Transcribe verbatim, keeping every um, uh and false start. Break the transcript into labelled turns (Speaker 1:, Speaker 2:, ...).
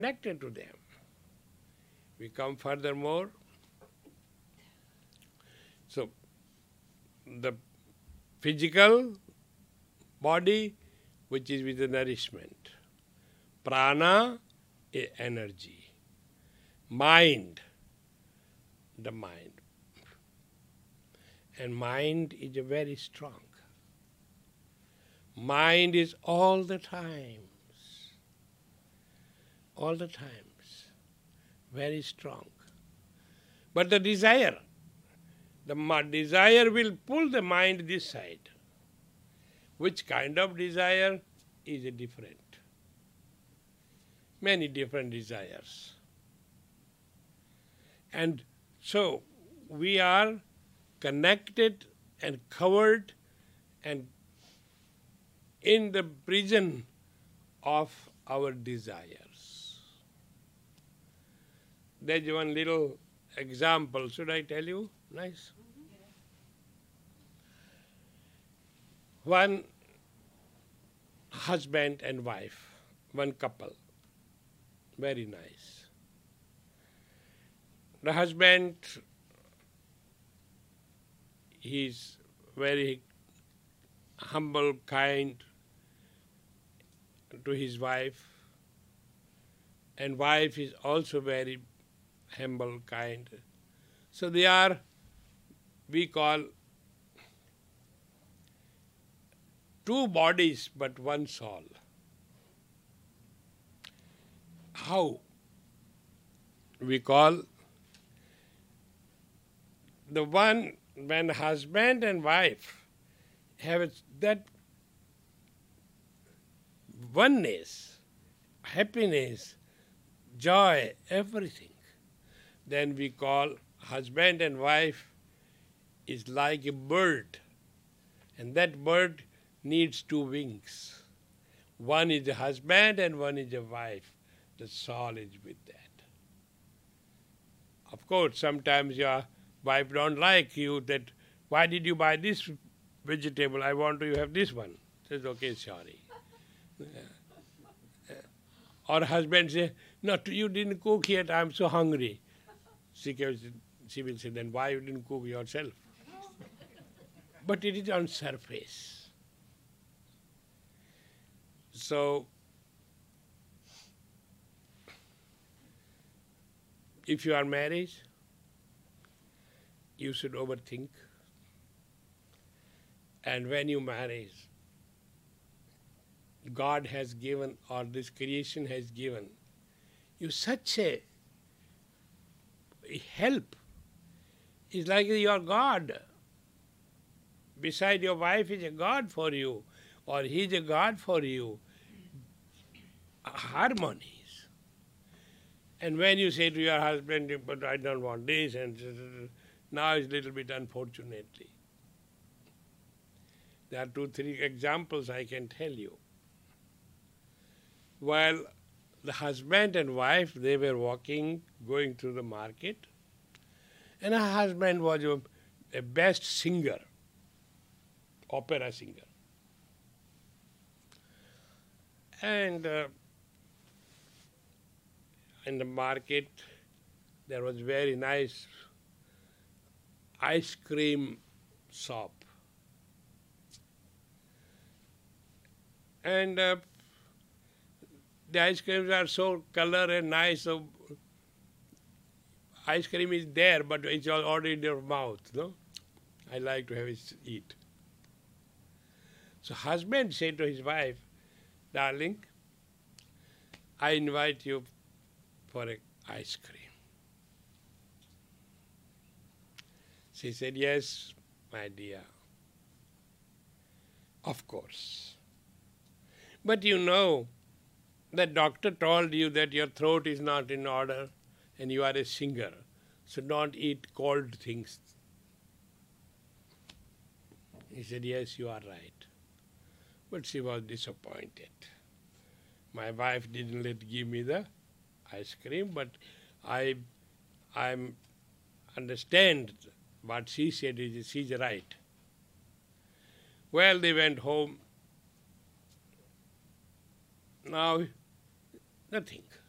Speaker 1: connected to them. We come furthermore. So, the physical body, which is with the nourishment. Prana, is energy. Mind, the mind. And mind is a very strong. Mind is all the times, all the times, very strong. But the desire, the desire will pull the mind this side. Which kind of desire is different? Many different desires. And so we are connected and covered and in the prison of our desires. There's one little example. Should I tell you? Nice. One husband and wife, one couple, very nice. The husband, he's very humble, kind to his wife, and wife is also very humble, kind. So they are, we call, two bodies but one soul. How? We call the one, when husband and wife have that oneness, happiness, joy, everything, then we call husband and wife is like a bird, and that bird needs two wings. One is a husband and one is a wife. The soul is with that. Of course, sometimes your wife don't like you, that why did you buy this vegetable? I want to have this one. Says, okay, sorry. Or husband say, no, you didn't cook yet, I'm so hungry. She, she will say, then why you didn't cook yourself? But it is on surface. So, if you are married, you should overthink. And when you marry, God has given, or this creation has given, you such a help. It's like your God. Beside your wife is a God for you, or he is a God for you. Harmonies. And when you say to your husband, but I don't want this, and now it's a little bit unfortunately. There are two, three examples I can tell you. While the husband and wife, they were walking, going through the market, and her husband was a, a best singer, opera singer. And uh, in the market, there was very nice ice cream shop. And uh, the ice creams are so color and nice, so ice cream is there, but it's already in your mouth, no? I like to have it eat. So husband said to his wife, darling, I invite you for an ice cream. She said, yes, my dear, of course. But you know, the doctor told you that your throat is not in order and you are a singer, so don't eat cold things. He said, yes, you are right. But she was disappointed. My wife didn't let give me the ice cream, but I I'm understand what she said is she's right. Well, they went home. Now, nothing.